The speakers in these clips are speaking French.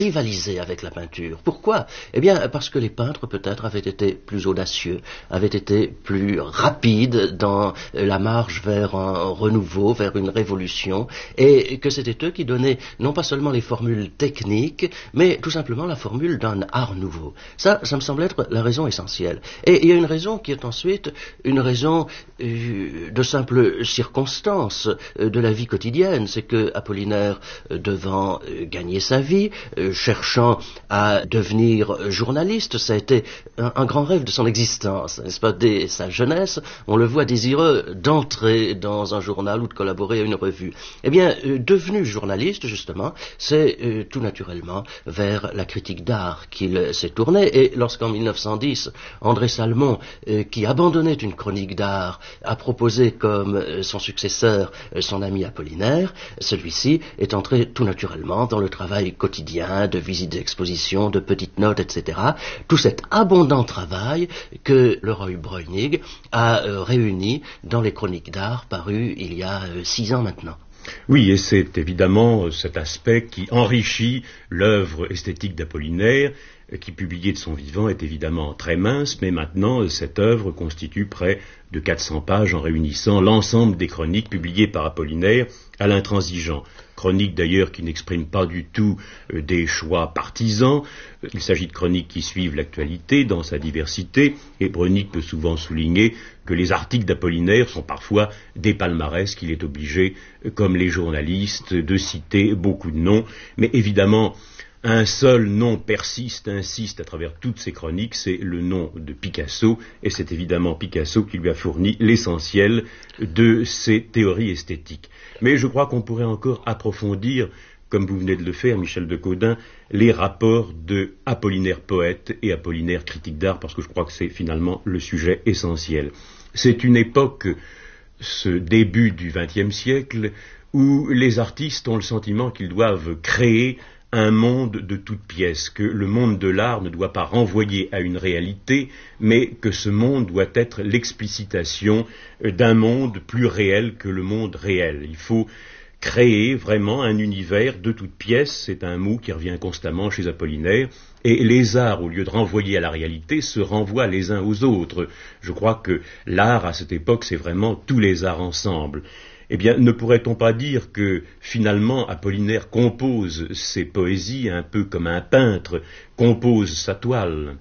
rivalisé avec la peinture. Pourquoi? Eh bien, parce que les peintres, peut-être, avaient été plus audacieux, avaient été plus rapides dans la marche vers un renouveau, vers une révolution, et que c'était eux qui donnaient non pas seulement les formules techniques, mais tout simplement la formule d'un art nouveau. Ça me semble être la raison essentielle. Et il y a une raison qui est ensuite une raison de simple circonstance de la vie quotidienne. C'est que Apollinaire, devant gagner sa vie, cherchant à devenir journaliste, ça a été un grand rêve de son existence, n'est-ce pas? Dès sa jeunesse, on le voit désireux d'entrer dans un journal ou de collaborer à une revue. Eh bien, devenu journaliste, justement, c'est tout naturellement vers la critique d'art qu'il s'est tourné. Et lorsqu'en 1910, André Salmon, qui abandonnait une chronique d'art, a proposé comme son successeur son ami Apollinaire, celui-ci est entré tout naturellement dans le travail quotidien de visites d'exposition, de petites notes, etc. Tout cet abondant travail que Leroy Breunig a réuni dans les chroniques d'art parues il y a 6 ans maintenant. Oui, et c'est évidemment cet aspect qui enrichit l'œuvre esthétique d'Apollinaire, qui, publiée de son vivant, est évidemment très mince, mais maintenant, cette œuvre constitue près de 400 pages en réunissant l'ensemble des chroniques publiées par Apollinaire à l'Intransigeant. Chroniques d'ailleurs qui n'expriment pas du tout des choix partisans. Il s'agit de chroniques qui suivent l'actualité dans sa diversité, et Breunig peut souvent souligner que les articles d'Apollinaire sont parfois des palmarès qu'il est obligé, comme les journalistes, de citer beaucoup de noms, mais évidemment, un seul nom insiste à travers toutes ces chroniques, c'est le nom de Picasso, et c'est évidemment Picasso qui lui a fourni l'essentiel de ses théories esthétiques. Mais je crois qu'on pourrait encore approfondir, comme vous venez de le faire, Michel de Caudin, les rapports de Apollinaire poète et Apollinaire critique d'art, parce que je crois que c'est finalement le sujet essentiel. C'est une époque, ce début du XXe siècle, où les artistes ont le sentiment qu'ils doivent créer un monde de toutes pièces, que le monde de l'art ne doit pas renvoyer à une réalité, mais que ce monde doit être l'explicitation d'un monde plus réel que le monde réel. Il faut créer vraiment un univers de toutes pièces, c'est un mot qui revient constamment chez Apollinaire, et les arts, au lieu de renvoyer à la réalité, se renvoient les uns aux autres. Je crois que l'art, à cette époque, c'est vraiment tous les arts ensemble. Eh bien, ne pourrait-on pas dire que, finalement, Apollinaire compose ses poésies un peu comme un peintre compose sa toile?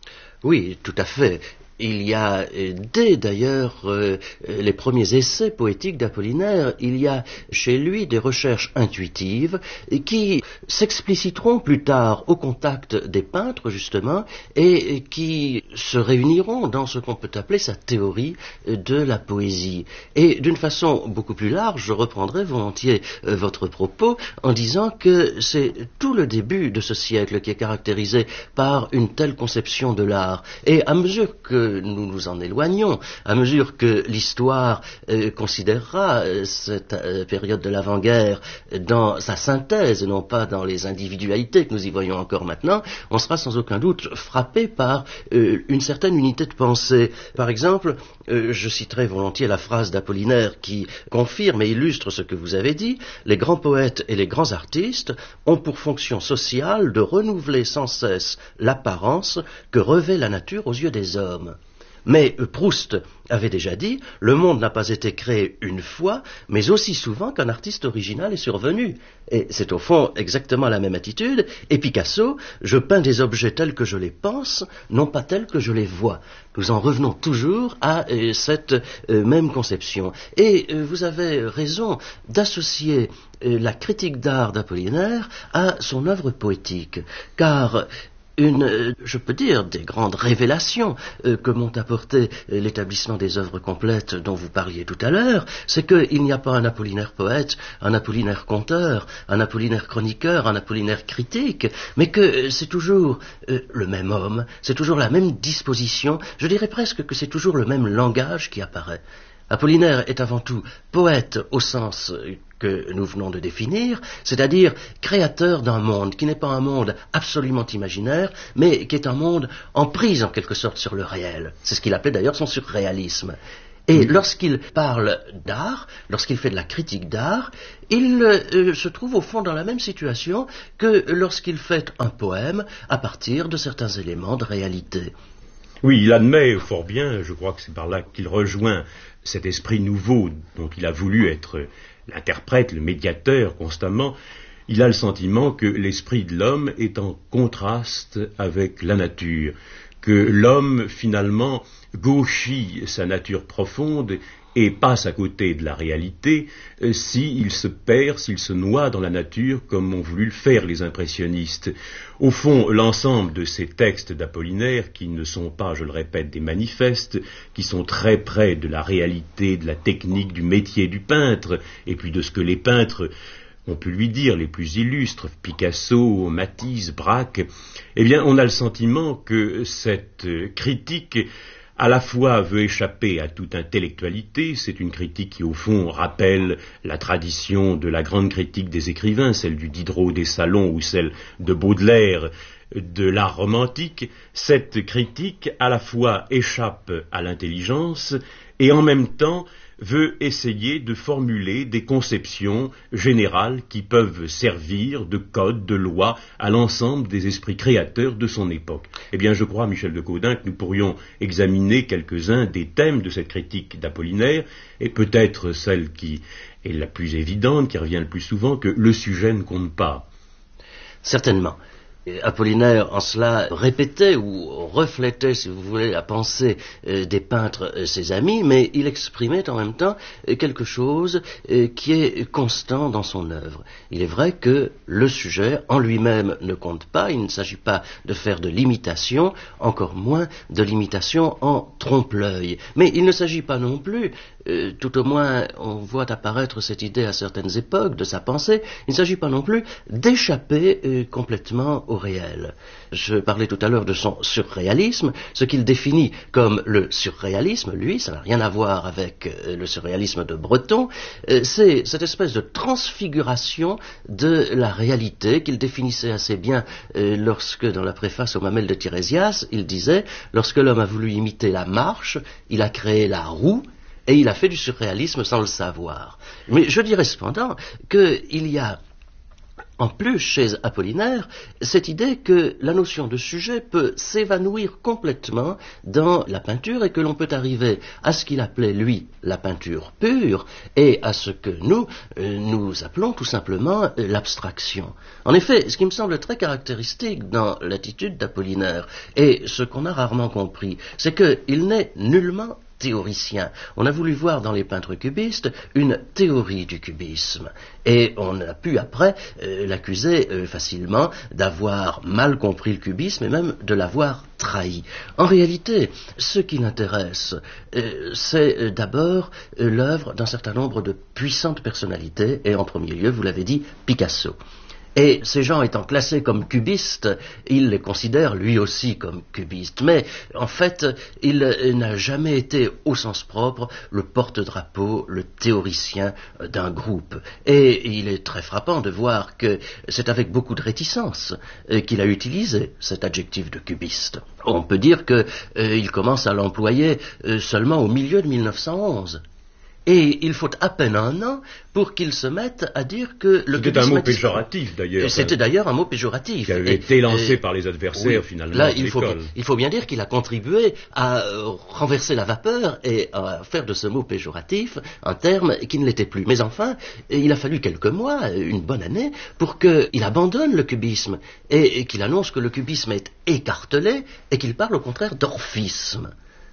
Oui, tout à fait. Il y a, dès d'ailleurs les premiers essais poétiques d'Apollinaire, il y a chez lui des recherches intuitives qui s'expliciteront plus tard au contact des peintres, justement, et qui se réuniront dans ce qu'on peut appeler sa théorie de la poésie. Et d'une façon beaucoup plus large, je reprendrai volontiers votre propos en disant que c'est tout le début de ce siècle qui est caractérisé par une telle conception de l'art. Et à mesure que nous nous en éloignons, à mesure que l'histoire considérera cette période de l'avant-guerre dans sa synthèse, non pas dans les individualités que nous y voyons encore maintenant, on sera sans aucun doute frappé par une certaine unité de pensée. Par exemple, je citerai volontiers la phrase d'Apollinaire qui confirme et illustre ce que vous avez dit: les grands poètes et les grands artistes ont pour fonction sociale de renouveler sans cesse l'apparence que revêt la nature aux yeux des hommes. Mais Proust avait déjà dit: le monde n'a pas été créé une fois, mais aussi souvent qu'un artiste original est survenu. Et c'est au fond exactement la même attitude. Et Picasso: je peins des objets tels que je les pense, non pas tels que je les vois. Nous en revenons toujours à cette même conception. Et vous avez raison d'associer la critique d'art d'Apollinaire à son œuvre poétique, car je peux dire, des grandes révélations que m'ont apporté l'établissement des œuvres complètes dont vous parliez tout à l'heure, c'est qu'il n'y a pas un Apollinaire poète, un Apollinaire conteur, un Apollinaire chroniqueur, un Apollinaire critique, mais que c'est toujours le même homme, c'est toujours la même disposition, je dirais presque que c'est toujours le même langage qui apparaît. Apollinaire est avant tout poète au sens que nous venons de définir, c'est-à-dire créateur d'un monde qui n'est pas un monde absolument imaginaire, mais qui est un monde en prise en quelque sorte sur le réel. C'est ce qu'il appelait d'ailleurs son surréalisme. Et lorsqu'il parle d'art, lorsqu'il fait de la critique d'art, il se trouve au fond dans la même situation que lorsqu'il fait un poème à partir de certains éléments de réalité. Oui, il admet fort bien, je crois que c'est par là qu'il rejoint cet esprit nouveau dont il a voulu être l'interprète, le médiateur constamment. Il a le sentiment que l'esprit de l'homme est en contraste avec la nature, que l'homme finalement gauchit sa nature profonde et passe à côté de la réalité s'il se perd, s'il se noie dans la nature comme ont voulu le faire les impressionnistes. Au fond, l'ensemble de ces textes d'Apollinaire, qui ne sont pas, je le répète, des manifestes, qui sont très près de la réalité, de la technique, du métier du peintre, et puis de ce que les peintres on peut lui dire, les plus illustres, Picasso, Matisse, Braque, eh bien, on a le sentiment que cette critique, à la fois veut échapper à toute intellectualité, c'est une critique qui, au fond, rappelle la tradition de la grande critique des écrivains, celle du Diderot des salons ou celle de Baudelaire, de l'art romantique. Cette critique, à la fois, échappe à l'intelligence et en même temps veut essayer de formuler des conceptions générales qui peuvent servir de code, de loi à l'ensemble des esprits créateurs de son époque. Eh bien, je crois, Michel de Caudin, que nous pourrions examiner quelques-uns des thèmes de cette critique d'Apollinaire, et peut-être celle qui est la plus évidente, qui revient le plus souvent, que le sujet ne compte pas. Certainement. Apollinaire, en cela, répétait ou reflétait, si vous voulez, la pensée des peintres, ses amis, mais il exprimait en même temps quelque chose qui est constant dans son œuvre. Il est vrai que le sujet en lui-même ne compte pas, il ne s'agit pas de faire de l'imitation, encore moins de l'imitation en trompe-l'œil. Mais il ne s'agit pas non plus, tout au moins on voit apparaître cette idée à certaines époques de sa pensée, il ne s'agit pas non plus d'échapper complètement au réel. Je parlais tout à l'heure de son surréalisme, ce qu'il définit comme le surréalisme, lui, ça n'a rien à voir avec le surréalisme de Breton, c'est cette espèce de transfiguration de la réalité qu'il définissait assez bien lorsque, dans la préface au Mamelles de Tirésias, il disait « Lorsque l'homme a voulu imiter la marche, il a créé la roue, et il a fait du surréalisme sans le savoir. » Mais je dirais cependant qu'il y a en plus, chez Apollinaire, cette idée que la notion de sujet peut s'évanouir complètement dans la peinture et que l'on peut arriver à ce qu'il appelait, lui, la peinture pure et à ce que nous appelons tout simplement l'abstraction. En effet, ce qui me semble très caractéristique dans l'attitude d'Apollinaire et ce qu'on a rarement compris, c'est qu'il n'est nullement théoricien. On a voulu voir dans les peintres cubistes une théorie du cubisme et on a pu après l'accuser facilement d'avoir mal compris le cubisme et même de l'avoir trahi. En réalité, ce qui l'intéresse, c'est d'abord l'œuvre d'un certain nombre de puissantes personnalités et en premier lieu, vous l'avez dit, Picasso. Et ces gens étant classés comme cubistes, il les considère lui aussi comme cubistes. Mais en fait, il n'a jamais été au sens propre le porte-drapeau, le théoricien d'un groupe. Et il est très frappant de voir que c'est avec beaucoup de réticence qu'il a utilisé cet adjectif de cubiste. On peut dire qu'il commence à l'employer seulement au milieu de 1911. Et il faut à peine un an pour qu'il se mette à dire que le cubisme... C'était un mot péjoratif, d'ailleurs. C'était d'ailleurs un mot péjoratif. Qui avait été lancé par les adversaires, oui, finalement, là, de l'école. Il faut bien dire qu'il a contribué à renverser la vapeur et à faire de ce mot péjoratif un terme qui ne l'était plus. Mais enfin, il a fallu quelques mois, une bonne année, pour qu'il abandonne le cubisme et qu'il annonce que le cubisme est écartelé et qu'il parle au contraire d'orphisme.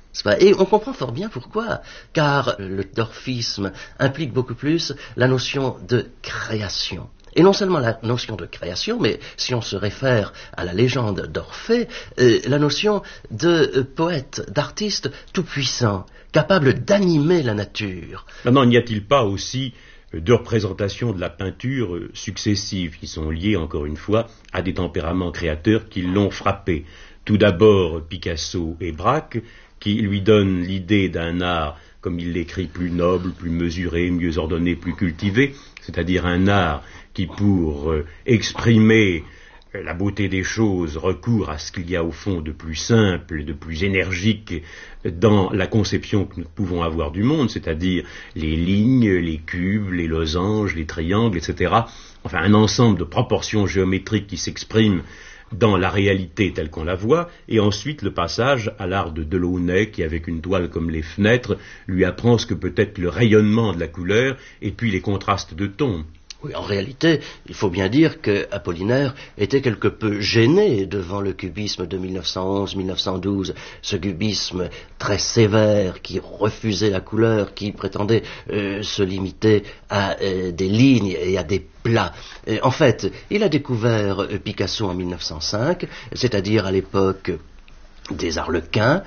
Et on comprend fort bien pourquoi, car le dorfisme implique beaucoup plus la notion de création. Et non seulement la notion de création, mais si on se réfère à la légende d'Orphée, la notion de poète, d'artiste tout-puissant, capable d'animer la nature. Maintenant, n'y a-t-il pas aussi de représentations de la peinture successives qui sont liées, encore une fois, à des tempéraments créateurs qui l'ont frappé? Tout d'abord, Picasso et Braque, qui lui donne l'idée d'un art, comme il l'écrit, plus noble, plus mesuré, mieux ordonné, plus cultivé, c'est-à-dire un art qui, pour exprimer la beauté des choses recourt à ce qu'il y a au fond de plus simple, de plus énergique dans la conception que nous pouvons avoir du monde, c'est-à-dire les lignes, les cubes, les losanges, les triangles, etc. Enfin, un ensemble de proportions géométriques qui s'expriment dans la réalité telle qu'on la voit, et ensuite le passage à l'art de Delaunay qui, avec une toile comme les fenêtres, lui apprend ce que peut être le rayonnement de la couleur et puis les contrastes de tons. Oui, en réalité, il faut bien dire que Apollinaire était quelque peu gêné devant le cubisme de 1911-1912, ce cubisme très sévère qui refusait la couleur, qui prétendait se limiter à des lignes et à des plats. En fait, il a découvert Picasso en 1905, c'est-à-dire à l'époque des Arlequins,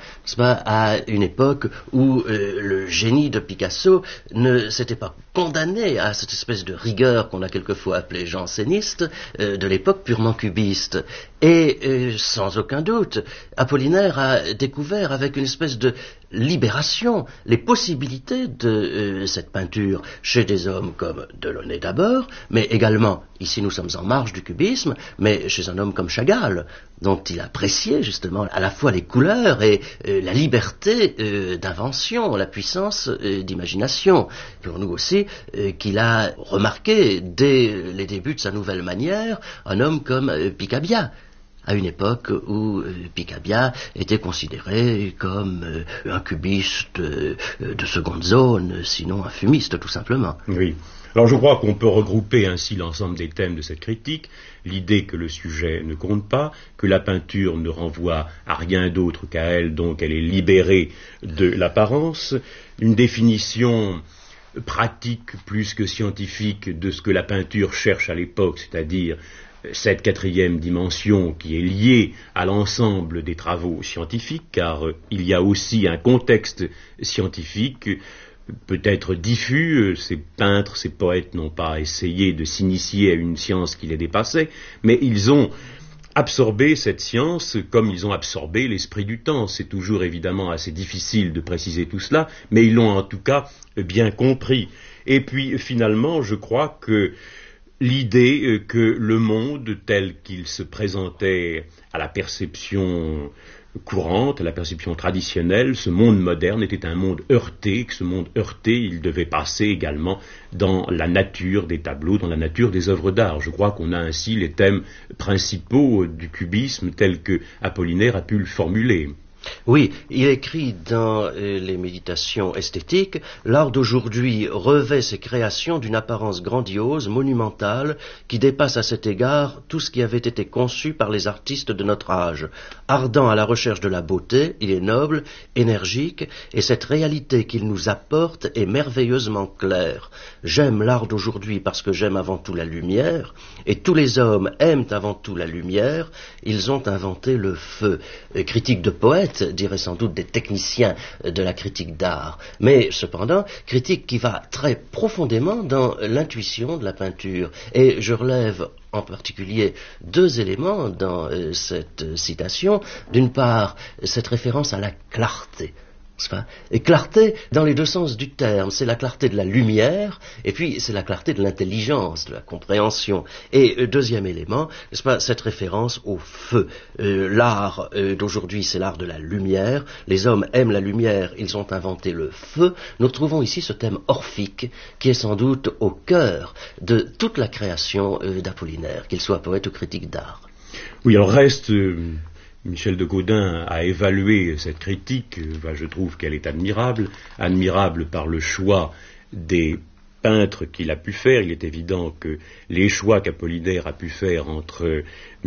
à une époque où le génie de Picasso ne s'était pas condamné à cette espèce de rigueur qu'on a quelquefois appelée janséniste de l'époque purement cubiste. Et sans aucun doute, Apollinaire a découvert avec une espèce de libération les possibilités de cette peinture chez des hommes comme Delaunay d'abord, mais également, ici nous sommes en marge du cubisme, mais chez un homme comme Chagall, dont il appréciait justement à la fois les couleurs et la liberté d'invention, la puissance d'imagination. Pour nous aussi, qu'il a remarqué dès les débuts de sa nouvelle manière, un homme comme Picabia, à une époque où Picabia était considéré comme un cubiste de seconde zone, sinon un fumiste tout simplement. Oui. Alors je crois qu'on peut regrouper ainsi l'ensemble des thèmes de cette critique, l'idée que le sujet ne compte pas, que la peinture ne renvoie à rien d'autre qu'à elle, donc elle est libérée de l'apparence, une définition pratique plus que scientifique de ce que la peinture cherche à l'époque, c'est-à-dire cette quatrième dimension qui est liée à l'ensemble des travaux scientifiques, car il y a aussi un contexte scientifique peut-être diffus. Ces peintres, ces poètes n'ont pas essayé de s'initier à une science qui les dépassait, mais ils ont absorber cette science comme ils ont absorbé l'esprit du temps. C'est toujours évidemment assez difficile de préciser tout cela, mais ils l'ont en tout cas bien compris. Et puis finalement, je crois que l'idée que le monde tel qu'il se présentait à la perception courante, à la perception traditionnelle, ce monde moderne était un monde heurté, que ce monde heurté, il devait passer également dans la nature des tableaux, dans la nature des œuvres d'art. Je crois qu'on a ainsi les thèmes principaux du cubisme tels que Apollinaire a pu le formuler. Oui, il écrit dans les méditations esthétiques, l'art d'aujourd'hui revêt ses créations d'une apparence grandiose, monumentale, qui dépasse à cet égard tout ce qui avait été conçu par les artistes de notre âge. Ardent à la recherche de la beauté, il est noble, énergique, et cette réalité qu'il nous apporte est merveilleusement claire. J'aime l'art d'aujourd'hui parce que j'aime avant tout la lumière, et tous les hommes aiment avant tout la lumière, ils ont inventé le feu. Critique de poète, diraient sans doute des techniciens de la critique d'art, mais cependant, critique qui va très profondément dans l'intuition de la peinture. Et je relève en particulier deux éléments dans cette citation. D'une part, cette référence à la clarté. Et clarté dans les deux sens du terme, c'est la clarté de la lumière et puis c'est la clarté de l'intelligence, de la compréhension. Et deuxième élément, n'est-ce pas, cette référence au feu. L'art d'aujourd'hui, c'est l'art de la lumière. Les hommes aiment la lumière, ils ont inventé le feu. Nous retrouvons ici ce thème orphique qui est sans doute au cœur de toute la création d'Apollinaire, qu'il soit poète ou critique d'art. Oui, alors reste... Michel de Gaudin a évalué cette critique, je trouve qu'elle est admirable par le choix des peintres qu'il a pu faire. Il est évident que les choix qu'Apollinaire a pu faire entre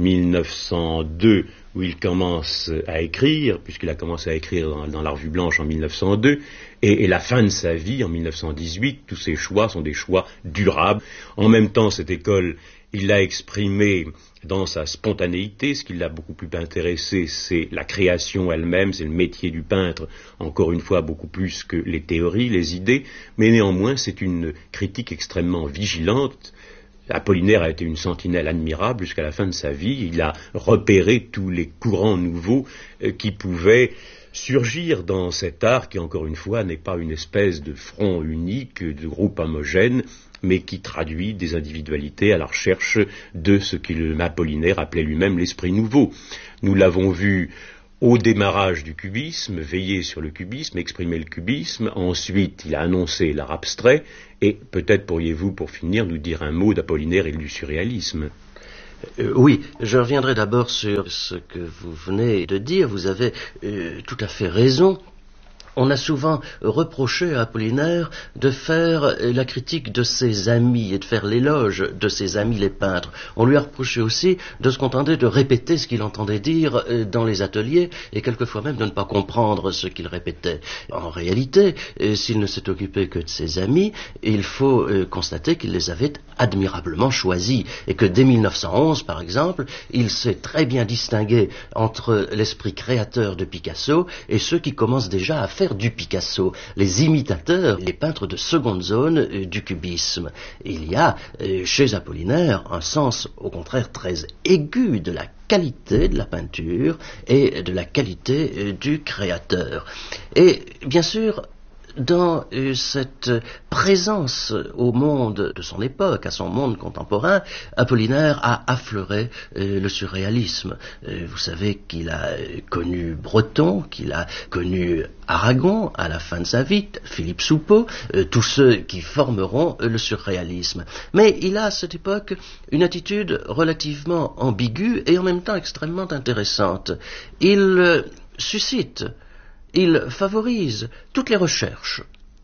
1902, où il commence à écrire, puisqu'il a commencé à écrire dans La Revue Blanche en 1902, et la fin de sa vie en 1918, tous ces choix sont des choix durables. En même temps, cette école, il l'a exprimée dans sa spontanéité. Ce qui l'a beaucoup plus intéressé, c'est la création elle-même, c'est le métier du peintre, encore une fois beaucoup plus que les théories, les idées, mais néanmoins c'est une critique extrêmement vigilante. Apollinaire a été une sentinelle admirable jusqu'à la fin de sa vie. Il a repéré tous les courants nouveaux qui pouvaient surgir dans cet art qui, encore une fois, n'est pas une espèce de front unique, de groupe homogène, mais qui traduit des individualités à la recherche de ce qu'Apollinaire appelait lui-même l'esprit nouveau. Nous l'avons vu au démarrage du cubisme, veiller sur le cubisme, exprimer le cubisme. Ensuite, il a annoncé l'art abstrait. Et peut-être pourriez-vous, pour finir, nous dire un mot d'Apollinaire et du surréalisme. Oui, je reviendrai d'abord sur ce que vous venez de dire. Vous avez tout à fait raison. On a souvent reproché à Apollinaire de faire la critique de ses amis et de faire l'éloge de ses amis les peintres. On lui a reproché aussi de se contenter de répéter ce qu'il entendait dire dans les ateliers et quelquefois même de ne pas comprendre ce qu'il répétait. En réalité, s'il ne s'est occupé que de ses amis, il faut constater qu'il les avait admirablement choisis et que dès 1911, par exemple, il s'est très bien distingué entre l'esprit créateur de Picasso et ceux qui commencent déjà à faire du Picasso, les imitateurs, les peintres de seconde zone du cubisme. Il y a chez Apollinaire un sens au contraire très aigu de la qualité de la peinture et de la qualité du créateur. Et bien sûr, dans cette présence au monde de son époque, à son monde contemporain, Apollinaire a affleuré le surréalisme. Vous savez qu'il a connu Breton, qu'il a connu Aragon à la fin de sa vie, Philippe Soupeau, tous ceux qui formeront le surréalisme. Mais il a à cette époque une attitude relativement ambiguë et en même temps extrêmement intéressante. Il suscite, il favorise toutes les recherches.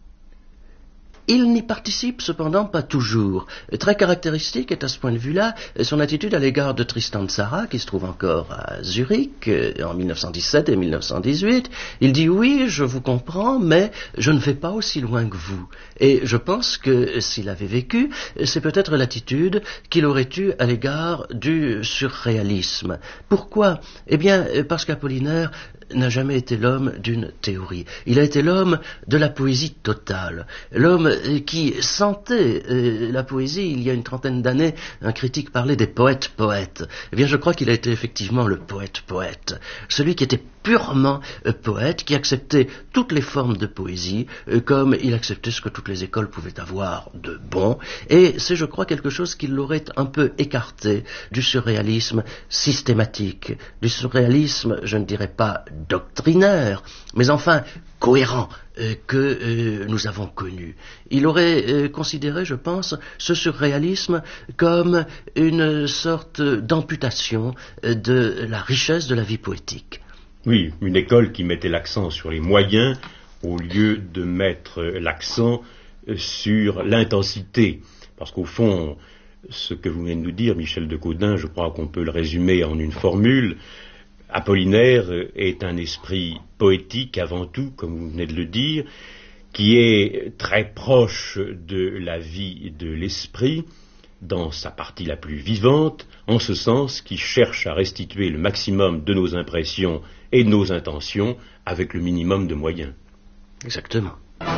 Il n'y participe cependant pas toujours. Très caractéristique est à ce point de vue-là son attitude à l'égard de Tristan Tzara, qui se trouve encore à Zurich en 1917 et 1918. Il dit « Oui, je vous comprends, mais je ne vais pas aussi loin que vous. » Et je pense que s'il avait vécu, c'est peut-être l'attitude qu'il aurait eue à l'égard du surréalisme. Pourquoi ? Eh bien, parce qu'Apollinaire n'a jamais été l'homme d'une théorie. Il a été l'homme de la poésie totale, l'homme qui sentait la poésie. Il y a une trentaine d'années, un critique parlait des poètes-poètes. Eh bien, je crois qu'il a été effectivement le poète-poète, celui qui était purement poète, qui acceptait toutes les formes de poésie, comme il acceptait ce que toutes les écoles pouvaient avoir de bon, et c'est, je crois, quelque chose qui l'aurait un peu écarté du surréalisme systématique, du surréalisme, je ne dirais pas doctrinaire, mais enfin cohérent, que nous avons connu. Il aurait considéré, je pense, ce surréalisme comme une sorte d'amputation de la richesse de la vie poétique. Oui, une école qui mettait l'accent sur les moyens au lieu de mettre l'accent sur l'intensité. Parce qu'au fond, ce que vous venez de nous dire, Michel de Caudin, je crois qu'on peut le résumer en une formule. Apollinaire est un esprit poétique avant tout, comme vous venez de le dire, qui est très proche de la vie de l'esprit, dans sa partie la plus vivante, en ce sens qui cherche à restituer le maximum de nos impressions et de nos intentions avec le minimum de moyens. Exactement.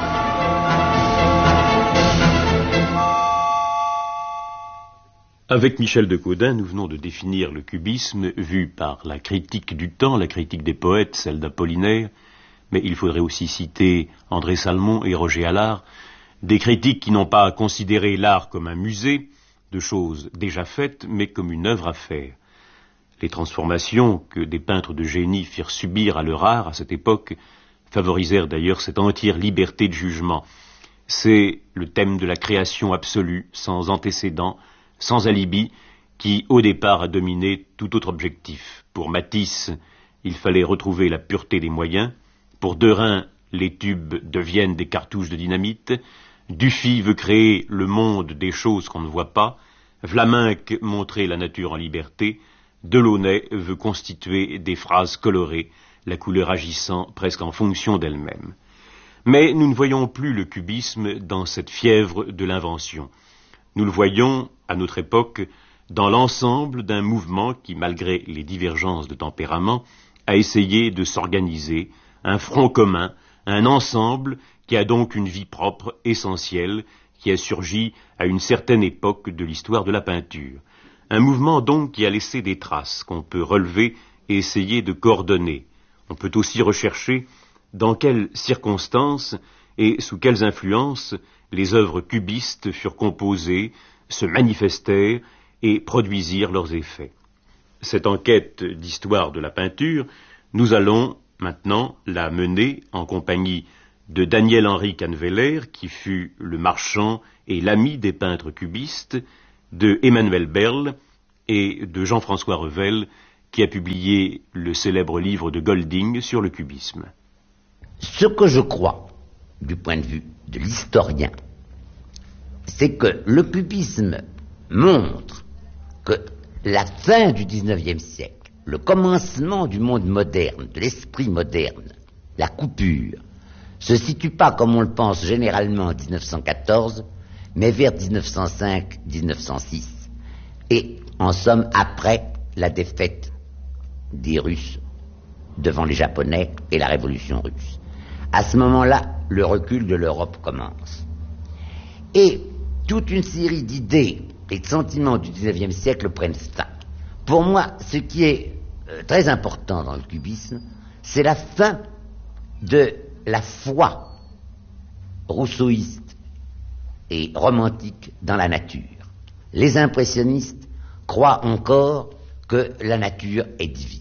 Avec Michel de Caudin, nous venons de définir le cubisme vu par la critique du temps, la critique des poètes, celle d'Apollinaire, mais il faudrait aussi citer André Salmon et Roger Allard, des critiques qui n'ont pas considéré l'art comme un musée de choses déjà faites, mais comme une œuvre à faire. Les transformations que des peintres de génie firent subir à leur art à cette époque favorisèrent d'ailleurs cette entière liberté de jugement. C'est le thème de la création absolue, sans antécédent, sans alibi, qui au départ a dominé tout autre objectif. Pour Matisse, il fallait retrouver la pureté des moyens. Pour Derain, les tubes deviennent des cartouches de dynamite. Dufy veut créer le monde des choses qu'on ne voit pas. Vlaminck montrer la nature en liberté. Delaunay veut constituer des phrases colorées, la couleur agissant presque en fonction d'elle-même. Mais nous ne voyons plus le cubisme dans cette fièvre de l'invention. Nous le voyons, à notre époque, dans l'ensemble d'un mouvement qui, malgré les divergences de tempérament, a essayé de s'organiser, un front commun, un ensemble qui a donc une vie propre, essentielle, qui a surgi à une certaine époque de l'histoire de la peinture. Un mouvement donc qui a laissé des traces qu'on peut relever et essayer de coordonner. On peut aussi rechercher dans quelles circonstances et sous quelles influences les œuvres cubistes furent composées, se manifestèrent et produisirent leurs effets. Cette enquête d'histoire de la peinture, nous allons maintenant la mener en compagnie de Daniel-Henri Canneveller, qui fut le marchand et l'ami des peintres cubistes, de Emmanuel Berle et de Jean-François Revel, qui a publié le célèbre livre de Golding sur le cubisme. Ce que je crois, du point de vue de l'historien, c'est que le cubisme montre que la fin du XIXe siècle, le commencement du monde moderne, de l'esprit moderne, la coupure, se situe pas comme on le pense généralement en 1914, mais vers 1905-1906, et en somme après la défaite des Russes devant les Japonais et la révolution russe. À ce moment-là, le recul de l'Europe commence. Et toute une série d'idées et de sentiments du XIXe siècle prennent fin. Pour moi, ce qui est très important dans le cubisme, c'est la fin de la foi rousseauiste et romantique dans la nature. Les impressionnistes croient encore que la nature est divine.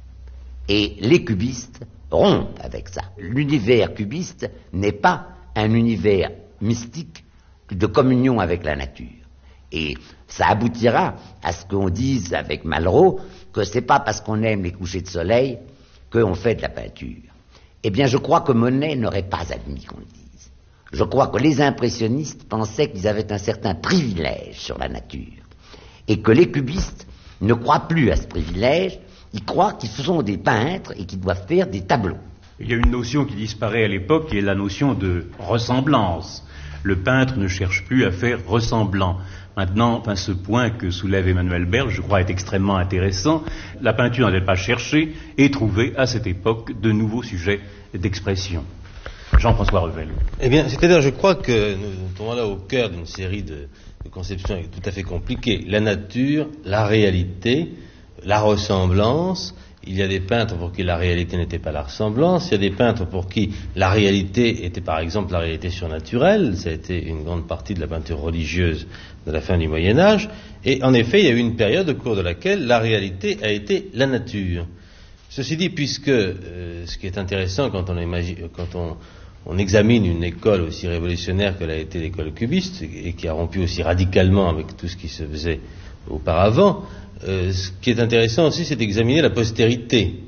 Et les cubistes rompent avec ça. L'univers cubiste n'est pas un univers mystique de communion avec la nature. Et ça aboutira à ce qu'on dise avec Malraux que c'est pas parce qu'on aime les couchers de soleil qu'on fait de la peinture. Eh bien, je crois que Monet n'aurait pas admis qu'on le dise. Je crois que les impressionnistes pensaient qu'ils avaient un certain privilège sur la nature. Et que les cubistes ne croient plus à ce privilège, ils croient qu'ils sont des peintres et qu'ils doivent faire des tableaux. Il y a une notion qui disparaît à l'époque, qui est la notion de ressemblance. Le peintre ne cherche plus à faire ressemblant. Maintenant, ce point que soulève Emmanuel Berle, je crois, est extrêmement intéressant. La peinture n'avait pas cherché et trouvé à cette époque de nouveaux sujets d'expression. Jean-François Revel. Eh bien, c'est-à-dire, je crois que nous tombons là au cœur d'une série de conceptions tout à fait compliquées. La nature, la réalité, la ressemblance. Il y a des peintres pour qui la réalité n'était pas la ressemblance. Il y a des peintres pour qui la réalité était, par exemple, la réalité surnaturelle. Ça a été une grande partie de la peinture religieuse de la fin du Moyen-Âge. Et en effet, il y a eu une période au cours de laquelle la réalité a été la nature. Ceci dit, puisque ce qui est intéressant quand on examine une école aussi révolutionnaire que l'a été l'école cubiste, et qui a rompu aussi radicalement avec tout ce qui se faisait auparavant, ce qui est intéressant aussi, c'est d'examiner la postérité.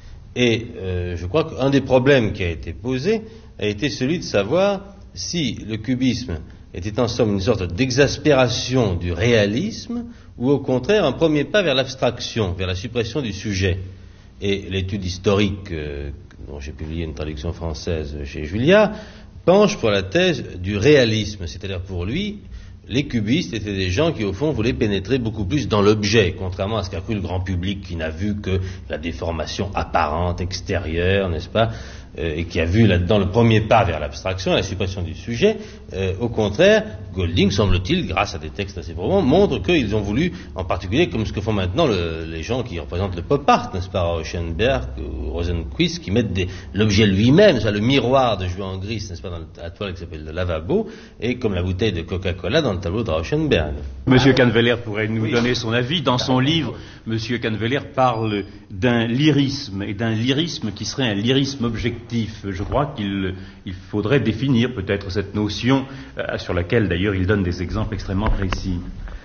Et je crois qu'un des problèmes qui a été posé a été celui de savoir si le cubisme était en somme une sorte d'exaspération du réalisme ou au contraire un premier pas vers l'abstraction, vers la suppression du sujet. Et l'étude historique dont j'ai publié une traduction française chez Julia penche pour la thèse du réalisme, c'est-à-dire pour lui, les cubistes étaient des gens qui, au fond, voulaient pénétrer beaucoup plus dans l'objet, contrairement à ce qu'a cru le grand public qui n'a vu que la déformation apparente, extérieure, n'est-ce pas, et qui a vu là-dedans le premier pas vers l'abstraction, la suppression du sujet. Au contraire, Golding, semble-t-il, grâce à des textes assez probants, montre qu'ils ont voulu, en particulier, comme ce que font maintenant les gens qui représentent le pop art, n'est-ce pas, Rauschenberg ou Rosenquist, qui mettent l'objet lui-même, le miroir de Juan Gris, n'est-ce pas, dans la toile qui s'appelle le lavabo, et comme la bouteille de Coca-Cola dans le tableau de Rauschenberg. Monsieur Canneveller pourrait nous donner son avis. Dans son livre, Monsieur Canneveller parle d'un lyrisme, et d'un lyrisme qui serait un lyrisme objectif. Je crois qu'il faudrait définir peut-être cette notion, sur laquelle d'ailleurs il donne des exemples extrêmement précis.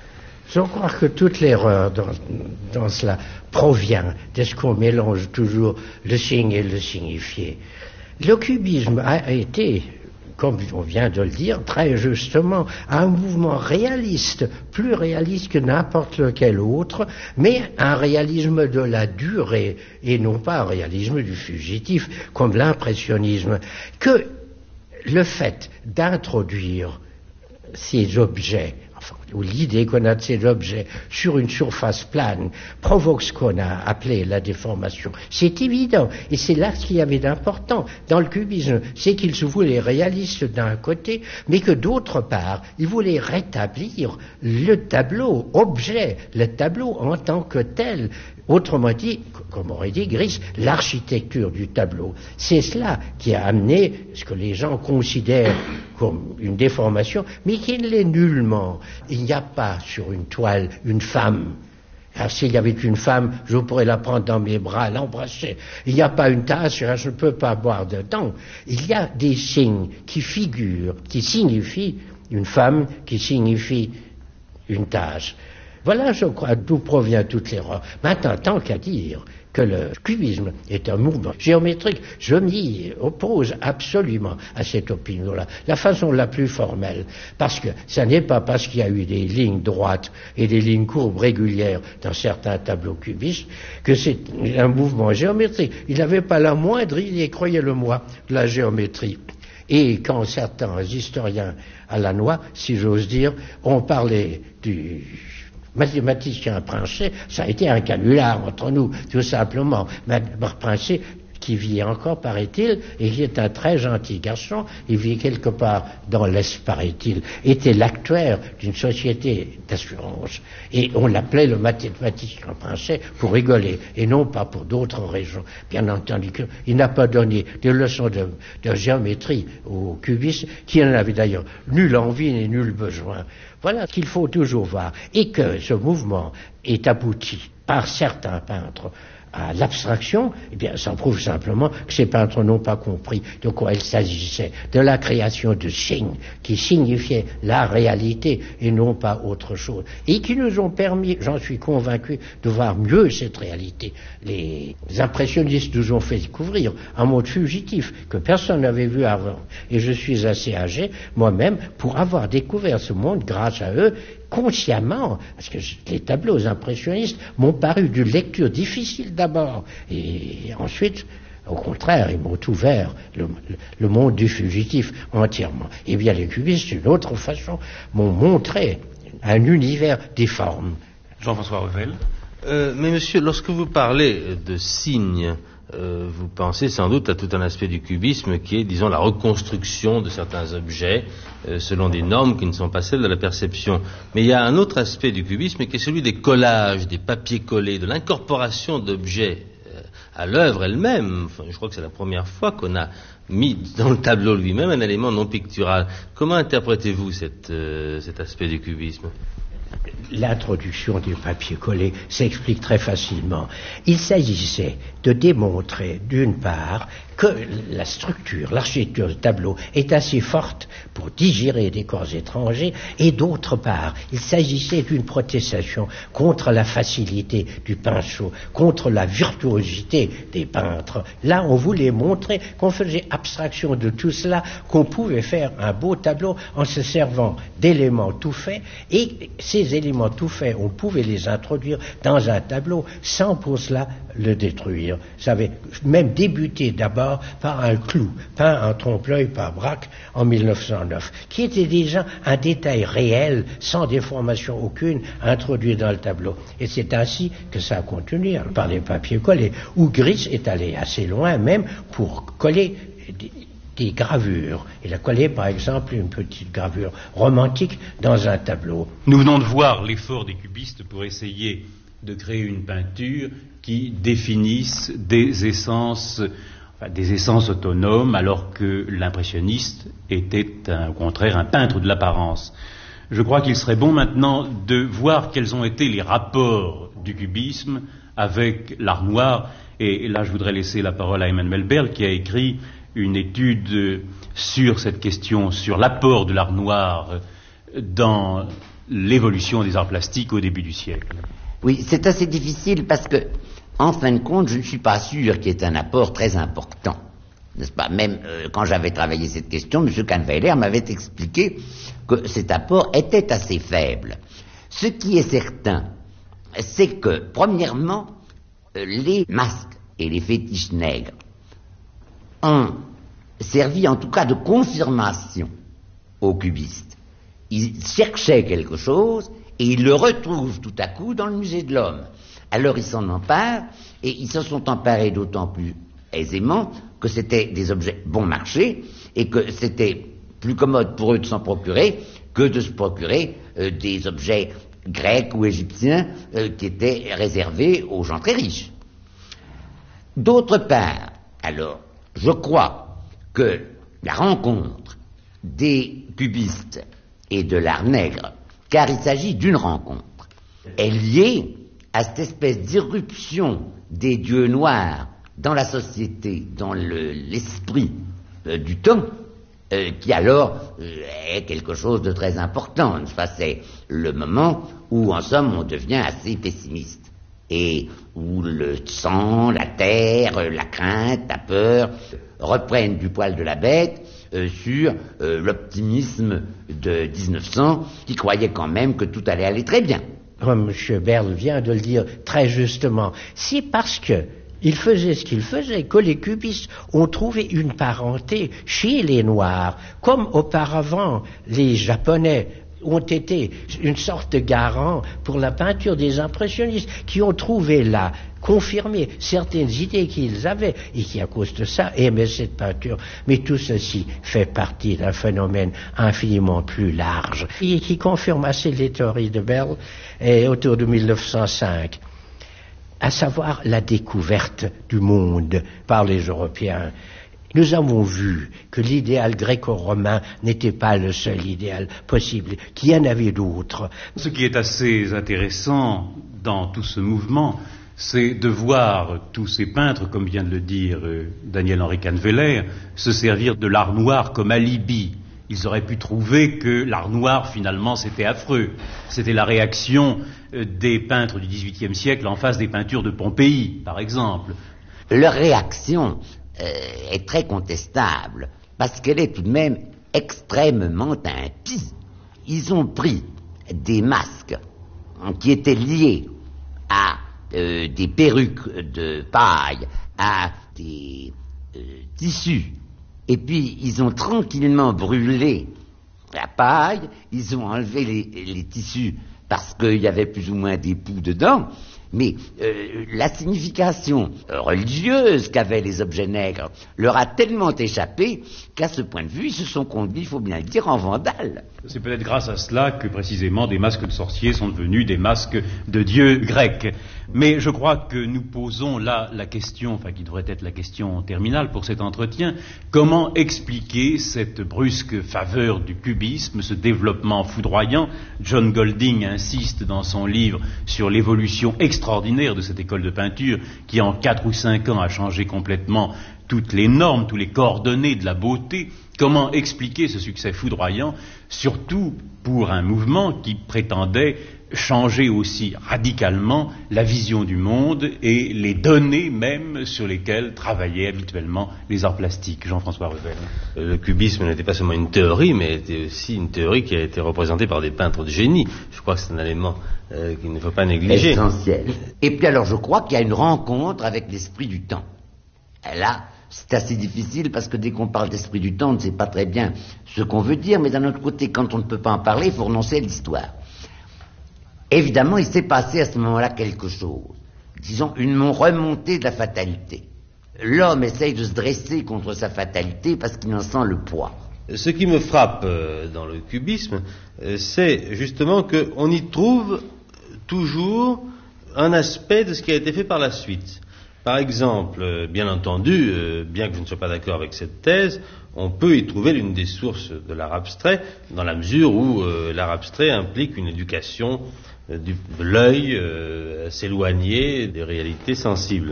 Je crois que toute l'erreur dans cela provient de ce qu'on mélange toujours le signe et le signifié. Le cubisme a été, comme on vient de le dire très justement, un mouvement réaliste, plus réaliste que n'importe lequel autre, mais un réalisme de la durée, et non pas un réalisme du fugitif, comme l'impressionnisme. Que le fait d'introduire ces objets, ou l'idée qu'on a de ces objets sur une surface plane provoque ce qu'on a appelé la déformation. C'est évident, et c'est là ce qu'il y avait d'important dans le cubisme, c'est qu'il se voulait réaliste d'un côté, mais que d'autre part, il voulait rétablir le tableau, objet, le tableau en tant que tel, Autrement dit, comme aurait dit Gris, l'architecture du tableau. C'est cela qui a amené ce que les gens considèrent comme une déformation, mais qui ne l'est nullement. Il n'y a pas sur une toile une femme. Alors, s'il y avait une femme, je pourrais la prendre dans mes bras, l'embrasser. Il n'y a pas une tasse, je ne peux pas boire dedans. Il y a des signes qui figurent, qui signifient une femme, qui signifie une tasse. Voilà, je crois, d'où provient toute l'erreur. Maintenant, tant qu'à dire que le cubisme est un mouvement géométrique, je m'y oppose absolument à cette opinion-là, la façon la plus formelle, parce que ça n'est pas parce qu'il y a eu des lignes droites et des lignes courbes régulières dans certains tableaux cubistes que c'est un mouvement géométrique. Il n'avait pas la moindre idée, croyez-le-moi, de la géométrie. Et quand certains historiens à la noix, si j'ose dire, ont parlé du mathématicien Princet, ça a été un canular entre nous, tout simplement. Princet, qui vit encore, paraît-il, et qui est un très gentil garçon, il vit quelque part dans l'Est, paraît-il, était l'actuaire d'une société d'assurance. Et on l'appelait le mathématicien Princet pour rigoler, et non pas pour d'autres raisons. Bien entendu, il n'a pas donné de leçons de géométrie aux cubistes, qui n'en avaient d'ailleurs nulle envie ni nul besoin. Voilà ce qu'il faut toujours voir. Et que ce mouvement est abouti par certains peintres à l'abstraction, eh bien, ça prouve simplement que ces peintres n'ont pas compris de quoi il s'agissait, de la création de signes qui signifiaient la réalité et non pas autre chose, et qui nous ont permis, j'en suis convaincu, de voir mieux cette réalité. Les impressionnistes nous ont fait découvrir un monde fugitif que personne n'avait vu avant, et je suis assez âgé, moi-même, pour avoir découvert ce monde grâce à eux, consciemment, parce que les tableaux impressionnistes m'ont paru d'une lecture difficile d'abord, et ensuite, au contraire, ils m'ont ouvert le monde du fugitif entièrement. Et bien les cubistes, d'une autre façon, m'ont montré un univers difforme. Jean-François Revel. Mais monsieur, lorsque vous parlez de signes, vous pensez sans doute à tout un aspect du cubisme qui est, disons, la reconstruction de certains objets selon des normes qui ne sont pas celles de la perception. Mais il y a un autre aspect du cubisme qui est celui des collages, des papiers collés, de l'incorporation d'objets à l'œuvre elle-même. Enfin, je crois que c'est la première fois qu'on a mis dans le tableau lui-même un élément non pictural. Comment interprétez-vous cet aspect du cubisme ? L'introduction du papier collé s'explique très facilement. Il s'agissait de démontrer, d'une part, que la structure, l'architecture du tableau est assez forte pour digérer des corps étrangers, et d'autre part, il s'agissait d'une protestation contre la facilité du pinceau, contre la virtuosité des peintres. Là, on voulait montrer qu'on faisait abstraction de tout cela, qu'on pouvait faire un beau tableau en se servant d'éléments tout faits, et ces éléments tout faits, on pouvait les introduire dans un tableau sans pour cela le détruire. Ça avait même débuté d'abord par un clou, peint en trompe-l'œil par Braque en 1909, qui était déjà un détail réel, sans déformation aucune, introduit dans le tableau. Et c'est ainsi que ça a continué, par les papiers collés, où Gris est allé assez loin même pour coller des gravures. Il a collé par exemple une petite gravure romantique dans un tableau. Nous venons de voir l'effort des cubistes pour essayer de créer une peinture qui définisse des essences autonomes, alors que l'impressionniste était au contraire un peintre de l'apparence. Je crois qu'il serait bon maintenant de voir quels ont été les rapports du cubisme avec l'art noir, et là je voudrais laisser la parole à Emmanuel Berle qui a écrit une étude sur cette question, sur l'apport de l'art noir dans l'évolution des arts plastiques au début du siècle. Oui, c'est assez difficile parce que, en fin de compte, je ne suis pas sûr qu'il y ait un apport très important. N'est-ce pas ? Même quand j'avais travaillé cette question, M. Kahnweiler m'avait expliqué que cet apport était assez faible. Ce qui est certain, c'est que, premièrement, les masques et les fétiches nègres ont servi en tout cas de confirmation aux cubistes. Ils cherchaient quelque chose et ils le retrouvent tout à coup dans le musée de l'homme. Alors ils s'en emparent, et ils se sont emparés d'autant plus aisément que c'était des objets bon marché et que c'était plus commode pour eux de s'en procurer que de se procurer des objets grec ou égyptien qui était réservé aux gens très riches. D'autre part, alors, je crois que la rencontre des cubistes et de l'art nègre, car il s'agit d'une rencontre, est liée à cette espèce d'irruption des dieux noirs dans la société, dans l'esprit du temps, qui alors est quelque chose de très important. C'est le moment où, en somme, on devient assez pessimiste, et où le sang, la terre, la crainte, la peur reprennent du poil de la bête sur l'optimisme de 1900, qui croyait quand même que tout allait aller très bien. Comme M. Berle vient de le dire très justement, c'est parce que il faisait ce qu'il faisait que les cubistes ont trouvé une parenté chez les Noirs, comme auparavant les Japonais ont été une sorte de garant pour la peinture des impressionnistes, qui ont trouvé là, confirmé certaines idées qu'ils avaient et qui, à cause de ça, aimaient cette peinture. Mais tout ceci fait partie d'un phénomène infiniment plus large et qui confirme assez les théories de Berle autour de 1905, à savoir la découverte du monde par les Européens. Nous avons vu que l'idéal gréco-romain n'était pas le seul idéal possible, qu'il y en avait d'autres. Ce qui est assez intéressant dans tout ce mouvement, c'est de voir tous ces peintres, comme vient de le dire Daniel-Henri Canneveller, se servir de l'art noir comme alibi. Ils auraient pu trouver que l'art noir, finalement, c'était affreux. C'était la réaction des peintres du XVIIIe siècle en face des peintures de Pompéi, par exemple. Leur réaction est très contestable, parce qu'elle est tout de même extrêmement impie. Ils ont pris des masques qui étaient liés à des perruques de paille, à des tissus, et puis ils ont tranquillement brûlé la paille, ils ont enlevé les tissus parce qu'il y avait plus ou moins des poux dedans, mais la signification religieuse qu'avaient les objets nègres leur a tellement échappé qu'à ce point de vue, ils se sont conduits, il faut bien le dire, en vandales. C'est peut-être grâce à cela que précisément des masques de sorciers sont devenus des masques de dieux grecs. Mais je crois que nous posons là la question, enfin qui devrait être la question terminale pour cet entretien, comment expliquer cette brusque faveur du cubisme, ce développement foudroyant? John Golding insiste dans son livre sur l'évolution extraordinaire de cette école de peinture qui en 4 ou 5 ans a changé complètement toutes les normes, tous les coordonnées de la beauté. Comment expliquer ce succès foudroyant, surtout pour un mouvement qui prétendait changer aussi radicalement la vision du monde et les données même sur lesquelles travaillaient habituellement les arts plastiques? Jean-François Revel. Le cubisme n'était pas seulement une théorie, mais était aussi une théorie qui a été représentée par des peintres de génie. Je crois que c'est un élément qu'il ne faut pas négliger. Essentiel. Et puis alors je crois qu'il y a une rencontre avec l'esprit du temps. Là, c'est assez difficile parce que dès qu'on parle d'esprit du temps, on ne sait pas très bien ce qu'on veut dire, mais d'un autre côté, quand on ne peut pas en parler, il faut renoncer à l'histoire. Évidemment, il s'est passé à ce moment-là quelque chose. Disons, une remontée de la fatalité. L'homme essaye de se dresser contre sa fatalité parce qu'il en sent le poids. Ce qui me frappe dans le cubisme, c'est justement qu'on y trouve toujours un aspect de ce qui a été fait par la suite. Par exemple, bien entendu, bien que je ne sois pas d'accord avec cette thèse, on peut y trouver l'une des sources de l'art abstrait, dans la mesure où l'art abstrait implique une éducation de l'œil s'éloigner des réalités sensibles.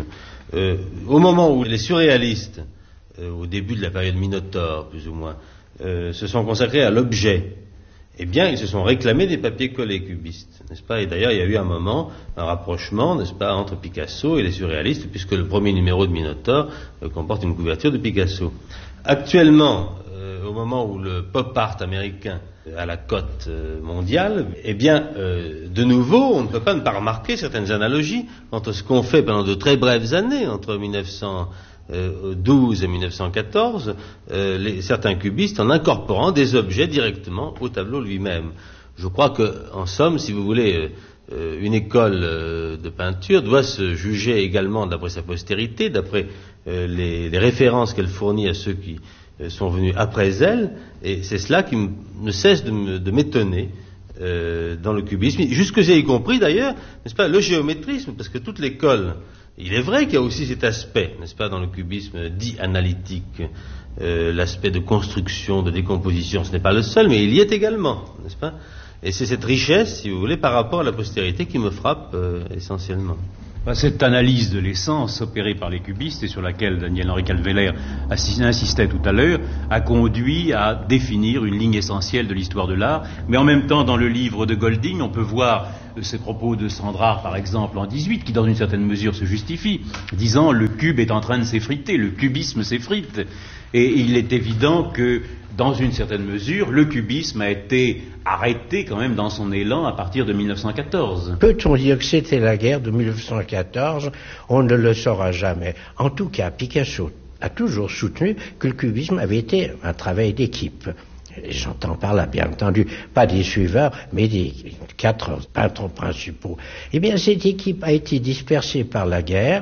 Au moment où les surréalistes, au début de la période Minotaure, plus ou moins, se sont consacrés à l'objet, eh bien, ils se sont réclamés des papiers collés cubistes, n'est-ce pas? Et d'ailleurs, il y a eu un moment, un rapprochement, n'est-ce pas, entre Picasso et les surréalistes, puisque le premier numéro de Minotaure comporte une couverture de Picasso. Actuellement, au moment où le pop art américain a la cote mondiale, eh bien, de nouveau, on ne peut pas ne pas remarquer certaines analogies entre ce qu'on fait pendant de très brèves années, entre 1912 et 1914, certains cubistes en incorporant des objets directement au tableau lui-même. Je crois que, en somme, si vous voulez, une école de peinture doit se juger également d'après sa postérité, d'après les références qu'elle fournit à ceux qui sont venus après elle, et c'est cela qui ne cesse de m'étonner dans le cubisme, jusque j'ai y compris d'ailleurs, n'est-ce pas, le géométrisme, parce que toute l'école, il est vrai qu'il y a aussi cet aspect, n'est-ce pas, dans le cubisme dit analytique, l'aspect de construction, de décomposition, ce n'est pas le seul, mais il y est également, n'est-ce pas? Et c'est cette richesse, si vous voulez, par rapport à la postérité qui me frappe essentiellement. Cette analyse de l'essence opérée par les cubistes et sur laquelle Daniel-Henri Calveller insistait tout à l'heure a conduit à définir une ligne essentielle de l'histoire de l'art. Mais en même temps, dans le livre de Golding, on peut voir ces propos de Sandrard, par exemple, en 18, qui dans une certaine mesure se justifient, disant le cube est en train de s'effriter, le cubisme s'effrite. Et il est évident que, dans une certaine mesure, le cubisme a été arrêté quand même dans son élan à partir de 1914. Peut-on dire que c'était la guerre de 1914? On ne le saura jamais. En tout cas, Picasso a toujours soutenu que le cubisme avait été un travail d'équipe. J'entends par là, bien entendu, pas des suiveurs, mais des 4 peintres principaux. Eh bien, cette équipe a été dispersée par la guerre,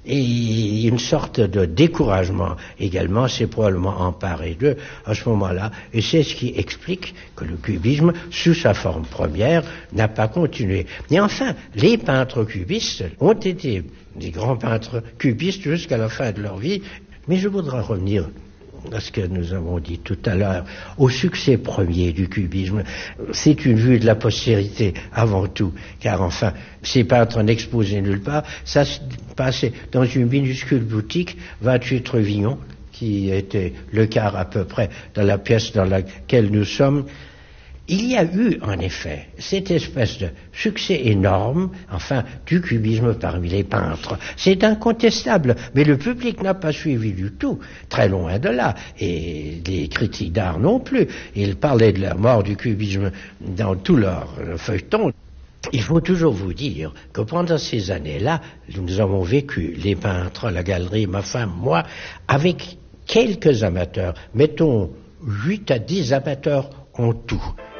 et une sorte de découragement également s'est probablement emparé d'eux à ce moment-là, et c'est ce qui explique que le cubisme, sous sa forme première, n'a pas continué. Et enfin, les peintres cubistes ont été des grands peintres cubistes jusqu'à la fin de leur vie, mais je voudrais revenir à ce que nous avons dit tout à l'heure, au succès premier du cubisme. C'est une vue de la postérité avant tout, car enfin, ces peintres n'exposaient nulle part, ça se passait dans une minuscule boutique, 28 rue Vignon, qui était le quart à peu près de la pièce dans laquelle nous sommes. Il y a eu, en effet, cette espèce de succès énorme, enfin, du cubisme parmi les peintres. C'est incontestable, mais le public n'a pas suivi du tout, très loin de là, et les critiques d'art non plus. Ils parlaient de la mort du cubisme dans tout leur feuilleton. Il faut toujours vous dire que pendant ces années-là, nous avons vécu, les peintres, la galerie, ma femme, moi, avec quelques amateurs, mettons 8 à 10 amateurs en tout.